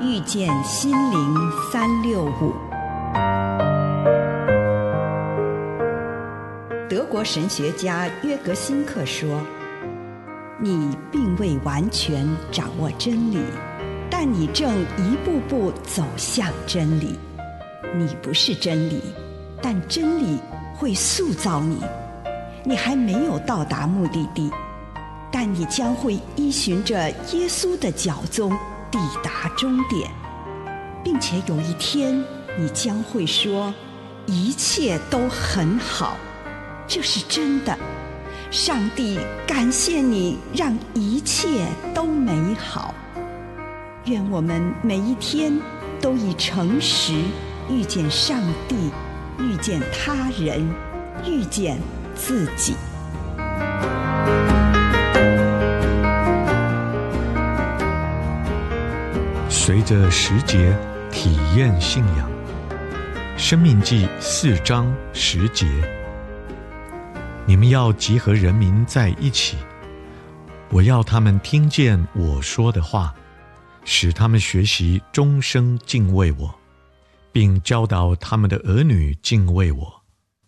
遇见心灵365。德国神学家约格辛克说，你并未完全掌握真理，但你正一步步走向真理。你不是真理，但真理会塑造你。你还没有到达目的地，但你将会依循着耶稣的脚踪抵达终点，并且有一天你将会说，一切都很好。这是真的。上帝感谢你，让一切都美好。愿我们每一天都以诚实遇见上帝，遇见他人，遇见自己。 随着时节体验信仰。申命记4章10节，你们要集合人民在一起，我要他们听见我说的话，使他们学习终生敬畏我，并教导他们的儿女敬畏我。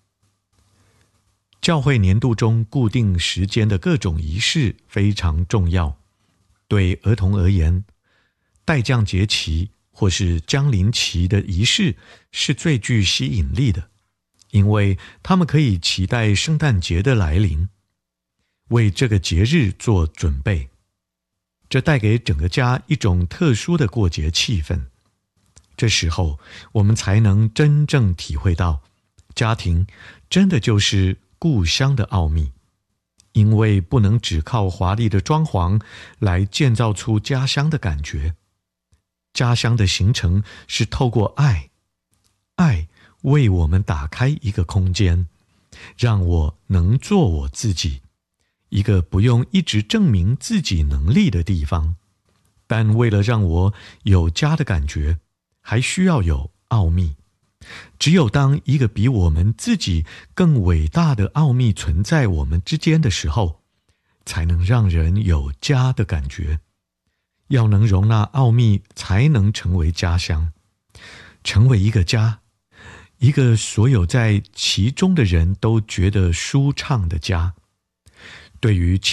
教会年度中固定时间的各种仪式非常重要。对儿童而言，待降节期或是将临期的仪式是最具吸引力的，因为他们可以期待圣诞节的来临，为这个节日做准备。这带给整个家一种特殊的过节气氛。这时候，我们才能真正体会到，家庭真的就是故乡的奥秘。因为不能只靠华丽的装潢来建造出家乡的感觉。家乡的形成是透过爱为我们打开一个空间，让我能做我自己，一个不用一直证明自己能力的地方。但为了让我有家的感觉，还需要有奥秘。只有当一个比我们自己更伟大的奥秘存在我们之间的时候，才能让人有家的感觉。要能容纳奥秘，才能成为家乡，成为一个家，一个所有在其中的人都觉得舒畅的家。对于